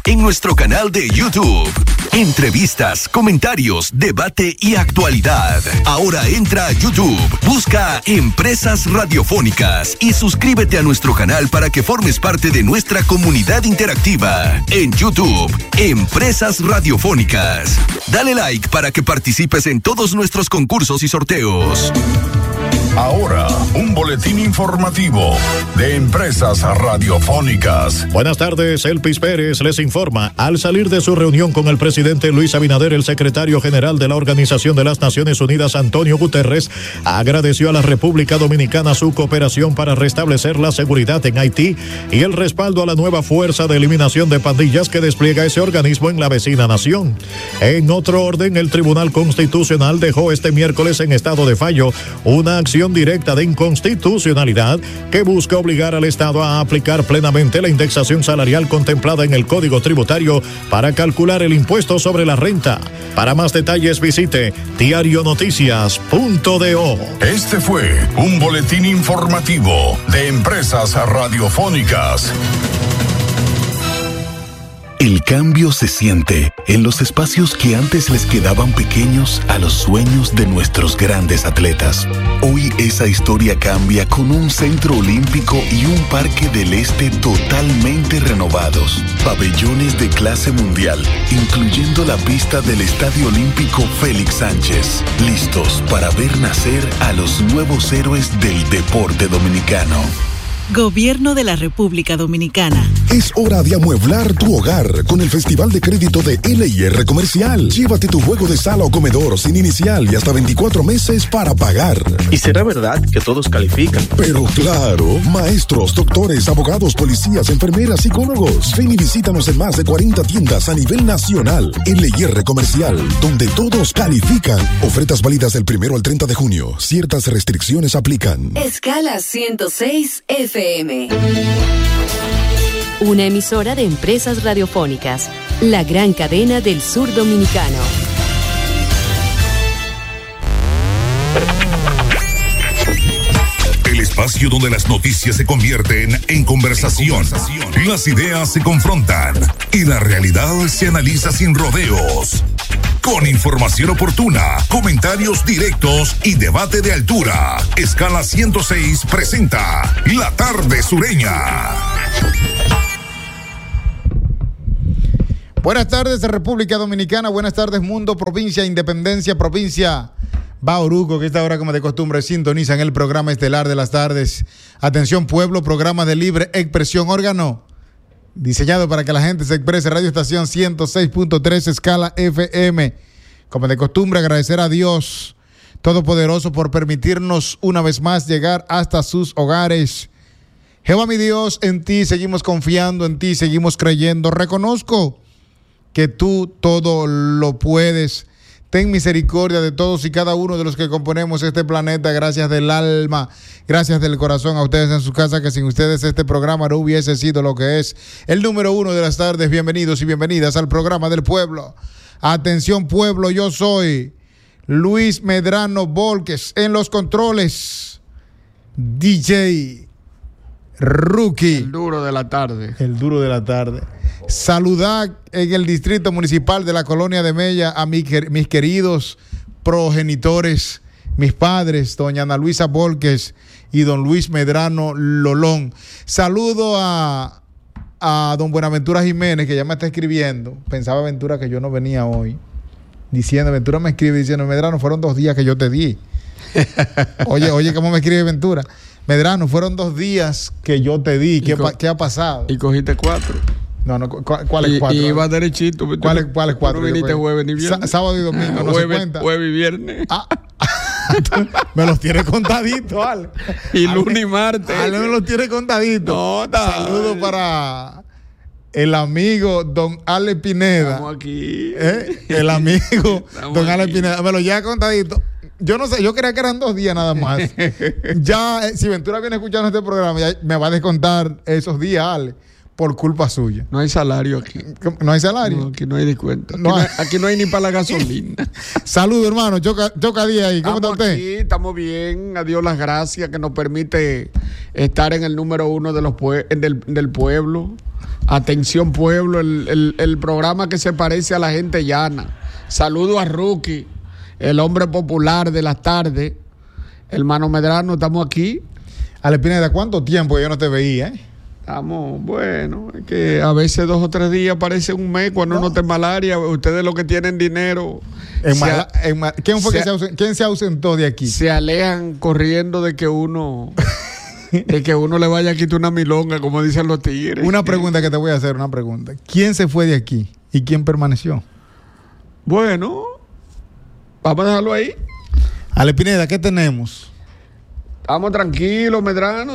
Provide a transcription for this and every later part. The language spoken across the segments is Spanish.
en nuestro canal de YouTube. Entrevistas, comentarios, debate y actualidad. Ahora entra a YouTube, busca Empresas Radiofónicas y suscríbete a nuestro canal para que formes parte de nuestra comunidad interactiva. En YouTube, Empresas Radiofónicas. Dale like para que participes en todos nuestros concursos y sorteos. Ahora, un boletín informativo de Empresas Radiofónicas. Buenas tardes, Elpis Pérez les informa. Al salir de su reunión con el presidente Luis Abinader, el secretario general de la Organización de las Naciones Unidas, Antonio Guterres, agradeció a la República Dominicana su cooperación para restablecer la seguridad en Haití y el respaldo a la nueva fuerza de eliminación de pandillas que despliega ese organismo en la vecina nación. En otro orden, el Tribunal Constitucional dejó este miércoles en estado de fallo una acción directa de inconstitucionalidad que busca obligar al Estado a aplicar plenamente la indexación salarial contemplada en el Código Tributario para calcular el impuesto sobre la renta. Para más detalles visite diarionoticias.do. Este fue un boletín informativo de Empresas Radiofónicas. El cambio se siente en los espacios que antes les quedaban pequeños a los sueños de nuestros grandes atletas. Hoy esa historia cambia con un centro olímpico y un parque del este totalmente renovados. Pabellones de clase mundial, incluyendo la pista del Estadio Olímpico Félix Sánchez. Listos para ver nacer a los nuevos héroes del deporte dominicano. Gobierno de la República Dominicana. Es hora de amueblar tu hogar con el Festival de Crédito de LIR Comercial. Llévate tu juego de sala o comedor sin inicial y hasta 24 meses para pagar. ¿Y será verdad que todos califican? Pero claro, maestros, doctores, abogados, policías, enfermeras, psicólogos. Ven y visítanos en más de 40 tiendas a nivel nacional. LIR Comercial, donde todos califican. Ofertas válidas del 1 al 30 de junio. Ciertas restricciones aplican. Escala 106 FM. Una emisora de Empresas Radiofónicas, la gran cadena del sur dominicano. El espacio donde las noticias se convierten en conversación. Las ideas se confrontan y la realidad se analiza sin rodeos. Con información oportuna, comentarios directos y debate de altura. Escala 106 presenta La Tarde Sureña. Buenas tardes, República Dominicana. Buenas tardes, mundo, provincia, independencia, provincia. Bauruco, que esta hora, como de costumbre, sintonizan el programa estelar de las tardes. Atención, pueblo, programa de libre expresión, órgano diseñado para que la gente se exprese. Radio Estación 106.3 Escala FM. Como de costumbre, agradecer a Dios Todopoderoso por permitirnos una vez más llegar hasta sus hogares. Jehová mi Dios, en ti seguimos confiando, en ti seguimos creyendo. Reconozco que tú todo lo puedes. Ten misericordia de todos y cada uno de los que componemos este planeta. Gracias del alma, gracias del corazón a ustedes en su casa, que sin ustedes este programa no hubiese sido lo que es. El número 1 de las tardes. Bienvenidos y bienvenidas al programa del pueblo. Atención, pueblo, yo soy Luis Medrano Volques. En los controles, DJ Rookie. El duro de la tarde. El duro de la tarde. Saludar en el distrito municipal de la colonia de Mella a mis queridos progenitores, mis padres, doña Ana Luisa Volques y don Luis Medrano Lolón. Saludo a don Buenaventura Jiménez, que ya me está escribiendo. Pensaba Ventura que yo no venía hoy. Ventura me escribe diciendo: Medrano, fueron 2 días que yo te di. Oye, ¿cómo me escribe Ventura? Medrano, fueron 2 días que yo te di. ¿Qué ha pasado? Y cogiste 4. No, ¿cuál es 4? Y iba derechito. ¿Cuál es 4? No viniste jueves ni viernes. Sábado y domingo, no se cuenta. Jueves y viernes. Me los tiene contaditos, Ale. Y lunes y martes. Ale me los tiene contaditos. No, saludos para el amigo don Ale Pineda. Estamos aquí. El amigo don Ale Pineda. Me lo lleva contadito. Yo no sé, yo creía que eran 2 días nada más. Ya, si Ventura viene escuchando este programa, ya me va a descontar esos días, Ale. por culpa suya. No hay salario aquí. ¿No hay salario? No, aquí no hay descuento. No hay. Aquí no hay ni para la gasolina. Saludos, hermano. Choca día ahí. ¿Cómo está usted? Aquí, estamos bien. A Dios las gracias que nos permite estar en el número 1 de los del pueblo. Atención, pueblo. El programa que se parece a la gente llana. Saludo a Rookie, el hombre popular de las tardes. Hermano Medrano, estamos aquí. Ale Pineda, ¿cuánto tiempo yo no te veía? Estamos, bueno, es que a veces 2 o 3 días parece un mes cuando uno está en malaria. Ustedes los que tienen dinero. ¿Quién se ausentó de aquí? Se alejan corriendo de que uno le vaya a quitar una milonga, como dicen los tigres. Una pregunta que te voy a hacer, una pregunta. ¿Quién se fue de aquí y quién permaneció? Bueno, vamos a dejarlo ahí. Ale Pineda, ¿qué tenemos? Estamos tranquilos, Medrano.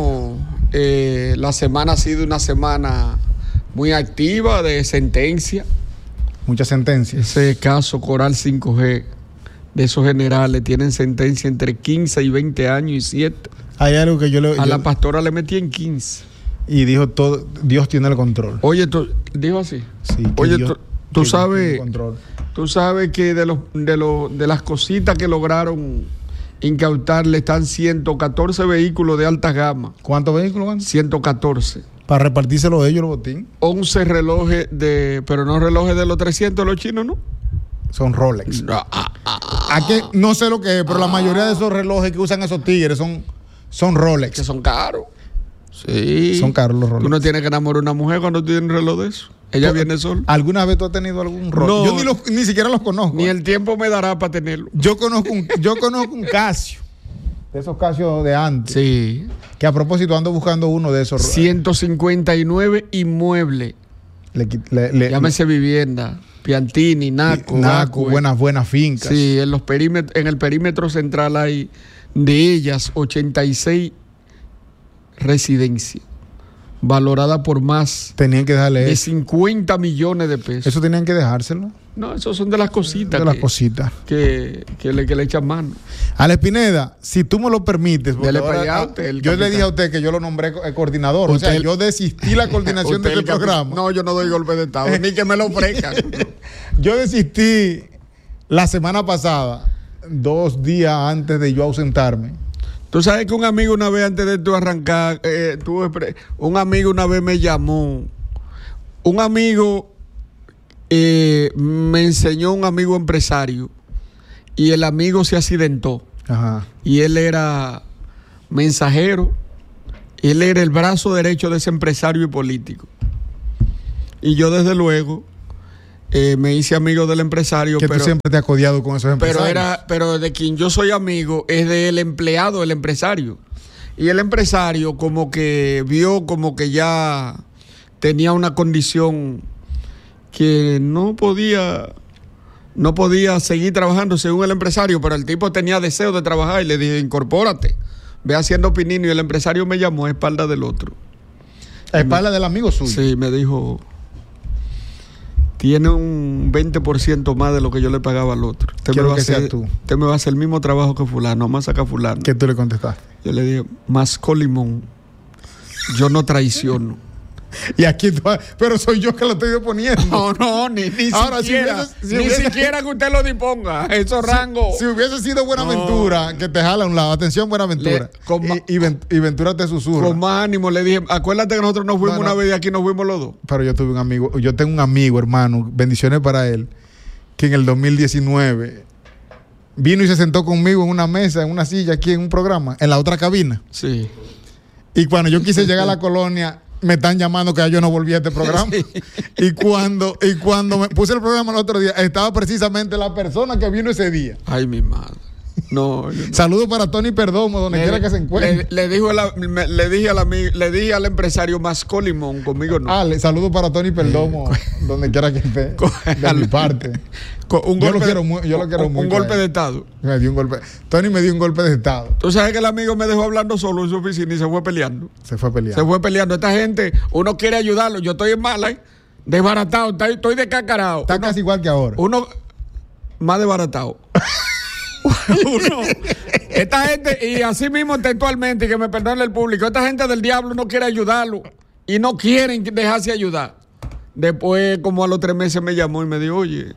La semana ha sido una semana muy activa de sentencia. Muchas sentencias. Ese caso Coral 5G de esos generales tienen sentencia entre 15 y 20 años y 7. Hay algo que a la pastora le metí en 15. Y dijo todo, Dios tiene el control. Oye, dijo así. Sí, oye, tú sabes que de las cositas que lograron incautarle están 114 vehículos de alta gama. ¿Cuántos vehículos van? 114. Para repartírselo ellos los botín. 11 relojes pero no relojes de los 300 de los chinos, ¿no? Son Rolex. Aquí no sé lo que es, pero la mayoría de esos relojes que usan esos tigres son Rolex. Que son caros. Sí. Son caros los Rolex. Tú no tienes que enamorar a una mujer cuando tienes un reloj de eso. Ella viene sola. ¿Alguna vez tú has tenido algún Rolex? No, yo ni siquiera los conozco. Ni el tiempo me dará para tenerlo. Yo conozco un Casio. De esos Casio de antes. Sí. Que a propósito ando buscando uno de esos. 159 inmuebles. Llámese vivienda. Piantini, Naco, buenas fincas. Sí, en el perímetro central hay de ellas 86 residencias, valorada por más tenían que darle de 50 millones de pesos. ¿Eso tenían que dejárselo? No, esos son de las cositas. Que le echan mano. Ale Pineda, si tú me lo permites, yo le dije a usted que yo lo nombré coordinador. O sea, yo desistí la coordinación de este programa. No, yo no doy golpe de estado, ni que me lo ofrezcan. Yo desistí la semana pasada, 2 días antes de yo ausentarme. Tú sabes que un amigo una vez antes de tú arrancar, un amigo una vez me llamó. Un amigo me enseñó un amigo empresario y el amigo se accidentó. Ajá. Y él era mensajero. Él era el brazo derecho de ese empresario y político. Y yo desde luego me hice amigo del empresario. Tú siempre te has codiado con esos empresarios. Pero de quien yo soy amigo es del empleado del empresario. Y el empresario como que vio como que ya tenía una condición que no podía seguir trabajando según el empresario, pero el tipo tenía deseo de trabajar y le dije, incorpórate, ve haciendo pinino. Y el empresario me llamó a espalda del otro. ¿A espalda del amigo suyo? Sí, me dijo, tiene un 20% más de lo que yo le pagaba al otro. Quiero que seas tú. Usted me va a hacer el mismo trabajo que fulano, más saca fulano. ¿Qué tú le contestaste? Yo le dije, masco limón, yo no traiciono. Y aquí, pero soy yo que lo estoy poniendo. No, ni ahora, siquiera. Ni siquiera que usted lo disponga. Esos rangos. Si hubiese sido Buenaventura, que te jala a un lado. Atención, Buenaventura. Y Ventura te susurra. Con más ánimo le dije, acuérdate que nosotros nos fuimos una vez de aquí, nos fuimos los dos. Pero yo tuve un amigo, yo tengo un amigo, hermano, bendiciones para él, que en el 2019 vino y se sentó conmigo en una mesa, en una silla aquí en un programa, en la otra cabina. Sí. Y cuando yo quise llegar a la colonia, me están llamando que yo no volví a este programa. Sí. Y cuando me puse el programa el otro día, estaba precisamente la persona que vino ese día. Ay, mi madre. No. Saludos para Tony Perdomo, donde quiera que se encuentre. Le dije al empresario Masco Limón, conmigo no. Saludos para Tony Perdomo, donde quiera que esté, de mi parte. Yo lo quiero mucho. Un golpe de estado. Me dio un golpe. Tony me dio un golpe de estado. Tú sabes que el amigo me dejó hablando solo en su oficina y se fue peleando. Se fue peleando. Esta gente, uno quiere ayudarlo. Yo estoy en mala, desbaratado, estoy descacarado. Está casi igual que ahora. Uno más desbaratado. Esta gente, y así mismo textualmente, y que me perdone el público, esta gente del diablo no quiere ayudarlo. y no quieren dejarse ayudar. Después, como a los 3 meses, me llamó y me dijo, oye,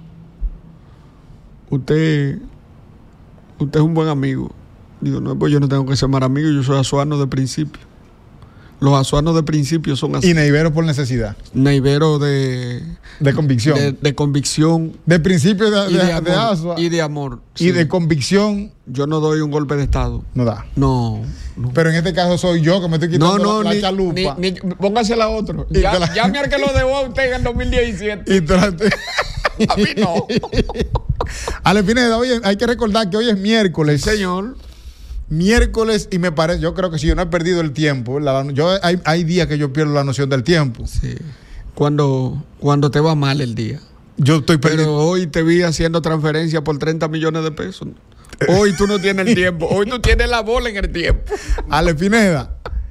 usted es un buen amigo. Digo, no, pues yo no tengo que ser mal amigo, yo soy azuano de principio. Los azuanos de principio son así. Y neivero por necesidad. Neivero de convicción. De convicción. De principio de amor. Y de amor. Y de convicción. Yo no doy un golpe de estado. No da. No. Pero en este caso soy yo que me estoy quitando la chalupa. Póngasela a otro. Ya me que lo debo a usted en el 2017. A mí no. Ale Pineda, oye, hay que recordar que hoy es miércoles. Sí, señor. Miércoles, y me parece, yo creo que si yo no he perdido el tiempo, hay días que yo pierdo la noción del tiempo. Sí. Cuando te va mal el día. Yo estoy perdiendo. Pero hoy te vi haciendo transferencia por 30 millones de pesos. Hoy tú no tienes el tiempo. Hoy tú tienes la bola en el tiempo. Ale Pineda.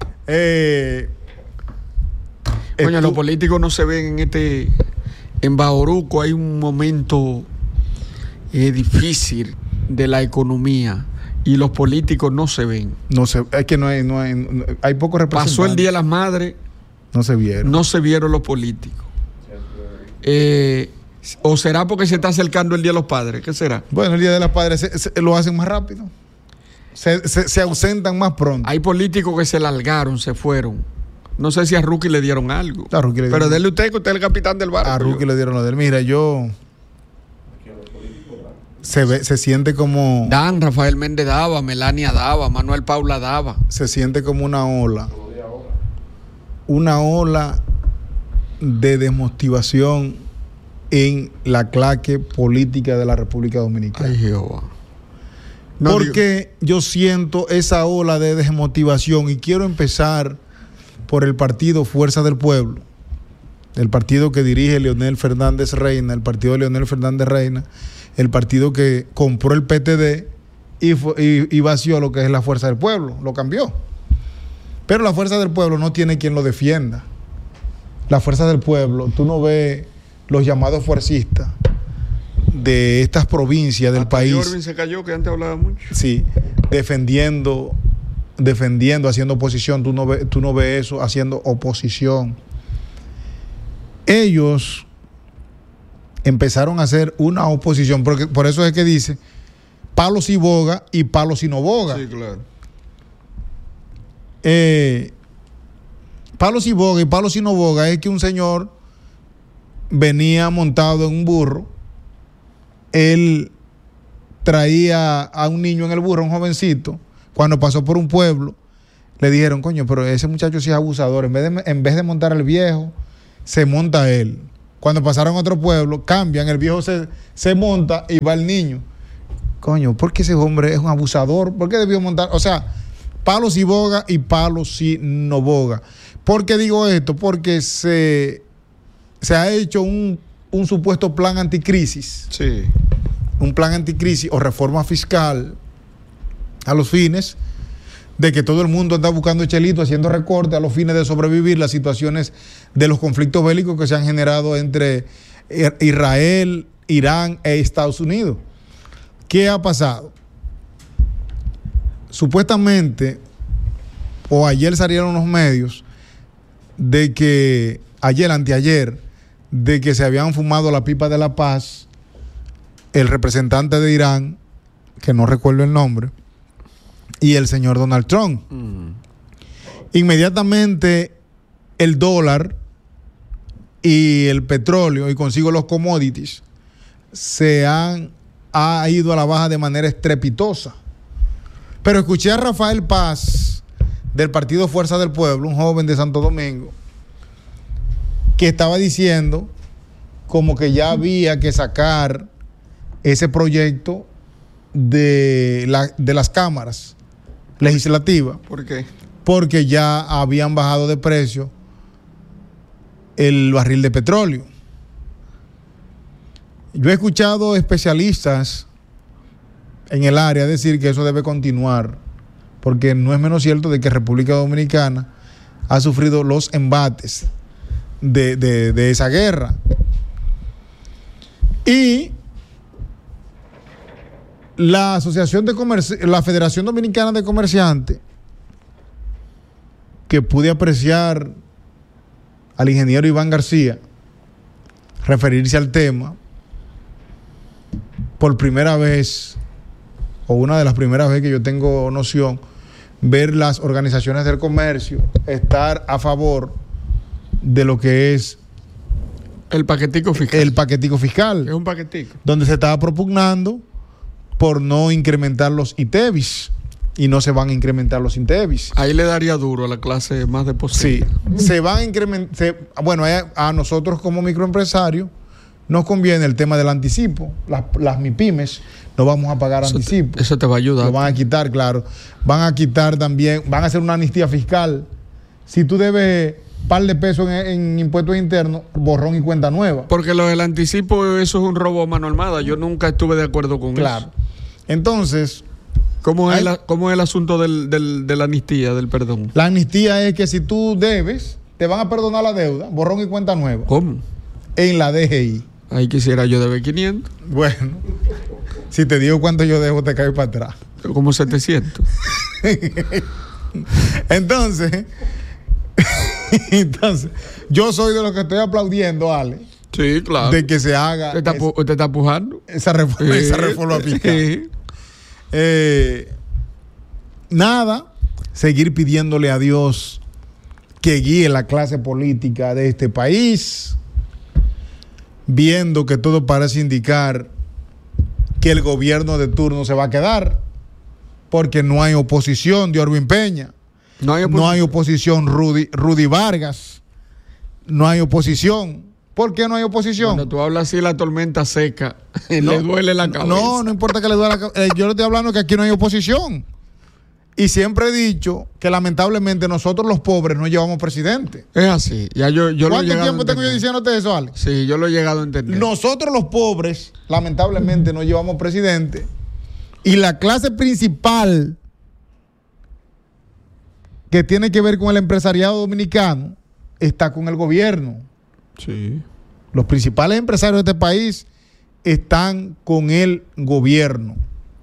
Coño, los políticos no se ven en Bauruco hay un momento difícil de la economía. Y los políticos no se ven. No se, es que no hay pocos representantes. Pasó el Día de las Madres. No se vieron. No se vieron los políticos. ¿O será porque se está acercando el Día de los Padres? ¿Qué será? Bueno, el Día de los Padres lo hacen más rápido. Se ausentan más pronto. Hay políticos que se largaron, se fueron. No sé si a Rookie le dieron algo. Pero dele usted, que usted es el capitán del barco. A Rookie le dieron lo de él. Mira, se siente como... Dan, Rafael Méndez daba, Melania daba, Manuel Paula daba. Se siente como una ola. Una ola de desmotivación en la claque política de la República Dominicana. Ay, Jehová. Porque yo siento esa ola de desmotivación y quiero empezar por el partido Fuerza del Pueblo, el partido que dirige Leonel Fernández Reina, el partido de Leonel Fernández Reina, el partido que compró el PTD y vació lo que es la Fuerza del Pueblo, lo cambió. Pero la Fuerza del Pueblo no tiene quien lo defienda. La Fuerza del Pueblo, tú no ves los llamados fuercistas de estas provincias del país. Jorvin se cayó, que antes hablaba mucho. Sí, defendiendo, haciendo oposición. Tú no ves eso, haciendo oposición. Ellos empezaron a hacer una oposición, porque por eso es que dice palo si boga y palo si no boga. Sí, claro. Palo si boga y palo si no boga es que un señor venía montado en un burro, él traía a un niño en el burro, un jovencito, cuando pasó por un pueblo, le dijeron, coño, pero ese muchacho sí es abusador, en vez de montar al viejo, se monta él. Cuando pasaron a otro pueblo, cambian, el viejo se monta y va el niño. Coño, ¿por qué ese hombre es un abusador? ¿Por qué debió montar? O sea, palo si boga y palo si no boga. ¿Por qué digo esto? Porque se ha hecho un supuesto plan anticrisis. Sí. Un plan anticrisis o reforma fiscal a los fines de que todo el mundo anda buscando chelito, haciendo recortes a los fines de sobrevivir las situaciones de los conflictos bélicos que se han generado entre Israel, Irán e Estados Unidos. ¿Qué ha pasado? Supuestamente, o ayer salieron unos medios de que, anteayer, de que se habían fumado la pipa de la paz el representante de Irán, que no recuerdo el nombre, y el señor Donald Trump. Inmediatamente el dólar y el petróleo, y consigo los commodities, ha ido a la baja de manera estrepitosa. Pero escuché a Rafael Paz, del partido Fuerza del Pueblo, un joven de Santo Domingo, que estaba diciendo como que ya había que sacar ese proyecto de las cámaras legislativas. ¿Por qué? Porque ya habían bajado de precio el barril de petróleo. Yo he escuchado especialistas en el área decir que eso debe continuar, porque no es menos cierto de que República Dominicana ha sufrido los embates de esa guerra. Y la la Federación Dominicana de Comerciantes, que pude apreciar al ingeniero Iván García referirse al tema por primera vez, o una de las primeras veces que yo tengo noción, ver las organizaciones del comercio estar a favor de lo que es el paquetico fiscal. El paquetico fiscal. Es un paquetico. Donde se estaba propugnando por no incrementar los ITEVIS. Y no se van a incrementar los ITEVIS. Ahí le daría duro a la clase más depositada. Sí, se van a incrementar. Bueno, a nosotros como microempresarios nos conviene el tema del anticipo. Las MIPYMES no vamos a pagar anticipo. Eso te va a ayudar. Lo van a quitar, claro. Van a quitar también, van a hacer una amnistía fiscal. Si tú debes un par de pesos en impuestos internos, borrón y cuenta nueva. Porque lo del anticipo, eso es un robo a mano armada. Yo nunca estuve de acuerdo con eso. Claro. Entonces, ¿cómo es el asunto de la amnistía, del perdón? La amnistía es que si tú debes, te van a perdonar la deuda, borrón y cuenta nueva. ¿Cómo? En la DGI. Ahí quisiera yo deber 500. Bueno, si te digo cuánto yo debo, te caes para atrás. Como 700. Entonces, yo soy de los que estoy aplaudiendo, Ale. Sí, claro. De que se haga. ¿Usted está empujando? Esa reforma fiscal. Nada, seguir pidiéndole a Dios que guíe la clase política de este país, viendo que todo parece indicar que el gobierno de turno se va a quedar, porque no hay oposición de Orwin Peña, no hay oposición Rudy Vargas, no hay oposición. ¿Por qué no hay oposición? Cuando tú hablas así, la tormenta seca, le duele la cabeza. No importa que le duele la cabeza. Yo le estoy hablando que aquí no hay oposición. Y siempre he dicho que lamentablemente nosotros los pobres no llevamos presidente. Es así. Ya yo ¿Cuánto tiempo tengo yo diciéndote eso, Ale? Sí, yo lo he llegado a entender. Nosotros los pobres, lamentablemente, no llevamos presidente. Y la clase principal que tiene que ver con el empresariado dominicano está con el gobierno. Sí. Los principales empresarios de este país están con el gobierno.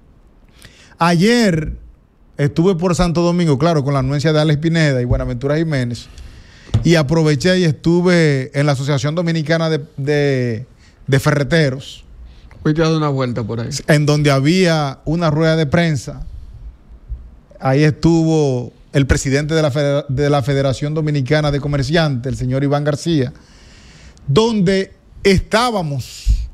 Ayer estuve por Santo Domingo, claro, con la anuencia de Alex Pineda y Buenaventura Jiménez, y aproveché y estuve en la Asociación Dominicana de Ferreteros. Fuiste a dar una vuelta por ahí. En donde había una rueda de prensa. Ahí estuvo el presidente de la Federación Dominicana de Comerciantes, el señor Iván García, donde estábamos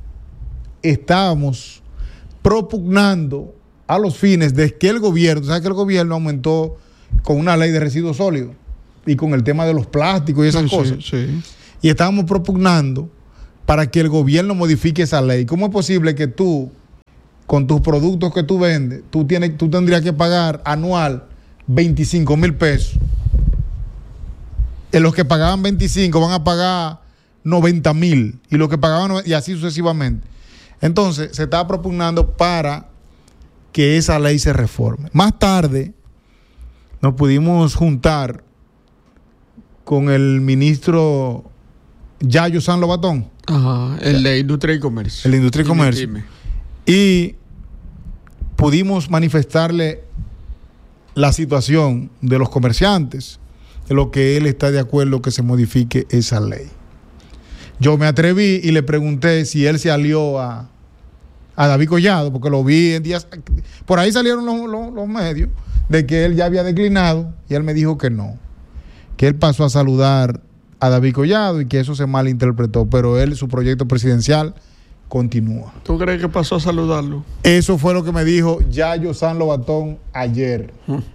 propugnando a los fines de que el gobierno, ¿sabes que el gobierno aumentó con una ley de residuos sólidos y con el tema de los plásticos y esas cosas? Sí. Y estábamos propugnando para que el gobierno modifique esa ley. ¿Cómo es posible que tú, con tus productos que tú vendes, tú tendrías que pagar anual 25,000 pesos? En los que pagaban 25 van a pagar 90,000 y los que pagaban, y así sucesivamente. Entonces se estaba propugnando para que esa ley se reforme. Más tarde nos pudimos juntar con el ministro Yayo San Lobatón. Ajá, el de Industria y Comercio. El de Industria y Comercio. Dime. Y pudimos manifestarle la situación de los comerciantes, de lo que él está de acuerdo que se modifique esa ley. Yo me atreví y le pregunté si él se alió a David Collado, porque lo vi en días. Por ahí salieron los medios de que él ya había declinado, y él me dijo que no, que él pasó a saludar a David Collado y que eso se malinterpretó, pero él, su proyecto presidencial continúa. ¿Tú crees que pasó a saludarlo? Eso fue lo que me dijo Yayo San Lobatón ayer.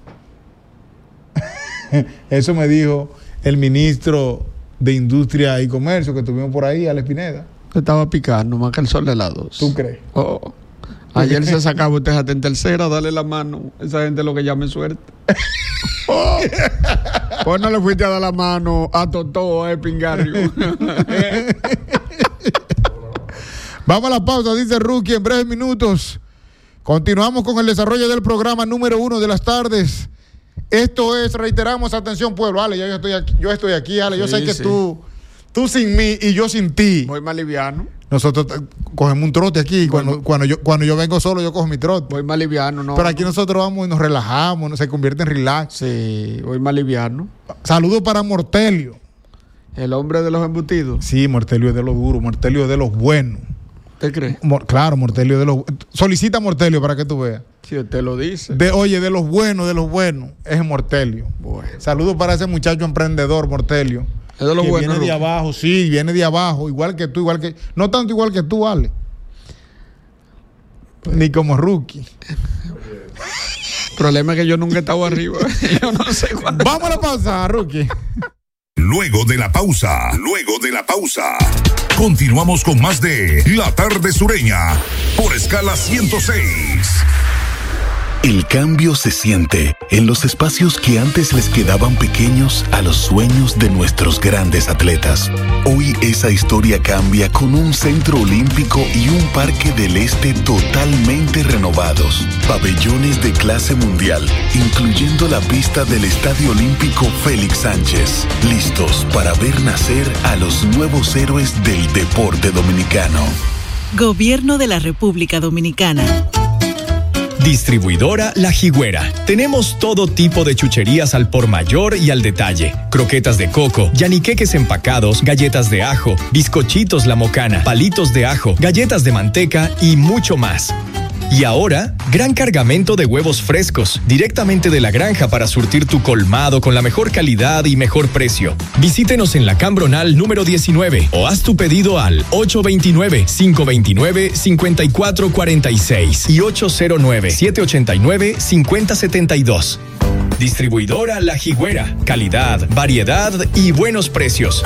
Eso me dijo el ministro de Industria y Comercio que tuvimos por ahí, Alex Pineda. Estaba picando más que el sol de las 2. ¿Tú crees? Oh. Ayer se sacaba usted hasta en tercera, dale la mano. Esa gente es lo que llame suerte. Oh. Pues no le fuiste a dar la mano a Totó, a Pingarrio. Vamos a la pausa, dice Rookie, en breves minutos. Continuamos con el desarrollo del programa número 1 de las tardes. Esto es, reiteramos, atención pueblo. Ale, yo estoy aquí, Ale. Yo sé que tú sin mí y yo sin ti. Voy más liviano. Nosotros cogemos un trote aquí. Cuando yo vengo solo, yo cojo mi trote. Voy más liviano, ¿no? Pero aquí nosotros vamos y nos relajamos, se convierte en relax. Sí, voy más liviano. Saludos para Mortelio. El hombre de los embutidos. Sí, Mortelio es de los duros, Mortelio es de los buenos. ¿Usted cree? Claro, Mortelio es de los... Solicita Mortelio para que tú veas. Si usted lo dice. Oye, de los buenos, es Mortelio. Bueno. Saludos para ese muchacho emprendedor, Mortelio. Es de los buenos. Viene de abajo, sí, viene de abajo, igual que tú, no tanto igual que tú, Ale. Pues, ni como Rookie. El problema es que yo nunca he estado arriba. Yo no sé cuándo. Vamos a la pausa, Rookie. Luego de la pausa, continuamos con más de La Tarde Sureña por Escala 106. El cambio se siente en los espacios que antes les quedaban pequeños a los sueños de nuestros grandes atletas. Hoy esa historia cambia con un centro olímpico y un parque del este totalmente renovados. Pabellones de clase mundial, incluyendo la pista del Estadio Olímpico Félix Sánchez. Listos para ver nacer a los nuevos héroes del deporte dominicano. Gobierno de la República Dominicana. Distribuidora La Jigüera. Tenemos todo tipo de chucherías al por mayor y al detalle. Croquetas de coco, yaniqueques empacados, galletas de ajo, bizcochitos La Mocana, palitos de ajo, galletas de manteca y mucho más. Y ahora, gran cargamento de huevos frescos, directamente de la granja para surtir tu colmado con la mejor calidad y mejor precio. Visítenos en la Cambronal número 19 o haz tu pedido al 829-529-5446 y 809-789-5072. Distribuidora La Jigüera. Calidad, variedad y buenos precios.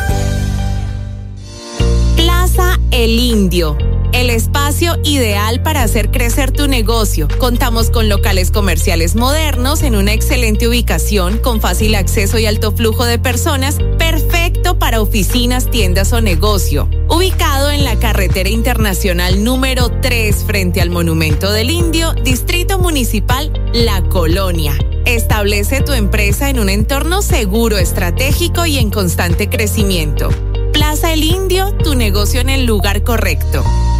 Plaza El Indio. El espacio ideal para hacer crecer tu negocio. Contamos con locales comerciales modernos en una excelente ubicación con fácil acceso y alto flujo de personas, perfecto para oficinas, tiendas o negocio. Ubicado en la carretera internacional número 3 frente al Monumento del Indio, Distrito Municipal La Colonia. Establece tu empresa en un entorno seguro, estratégico y en constante crecimiento. Plaza El Indio, tu negocio en el lugar correcto.